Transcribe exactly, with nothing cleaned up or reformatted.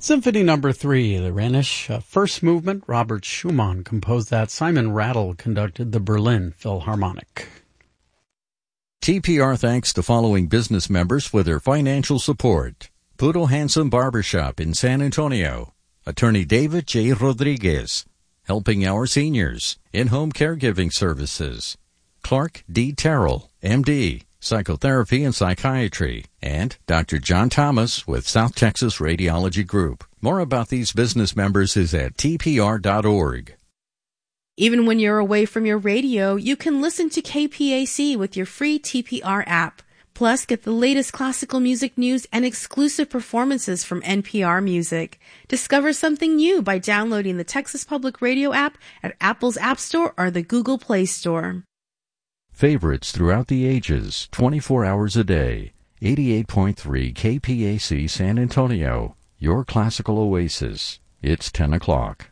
Symphony Number Three, the Rhenish uh, First Movement. Robert Schumann composed that. Simon Rattle conducted the Berlin Philharmonic. T P R thanks the following business members for their financial support. Poodle Handsome Barbershop in San Antonio. Attorney David J. Rodriguez. Helping Our Seniors. In-Home Caregiving Services. Clark D. Terrell, M D. Psychotherapy and Psychiatry, and Doctor John Thomas with South Texas Radiology Group. More about these business members is at T P R dot org. Even when you're away from your radio, you can listen to K P A C with your free T P R app. Plus, get the latest classical music news and exclusive performances from N P R Music. Discover something new by downloading the Texas Public Radio app at Apple's App Store or the Google Play Store. Favorites throughout the ages, twenty-four hours a day. eighty-eight point three K P A C San Antonio, your classical oasis. It's ten o'clock.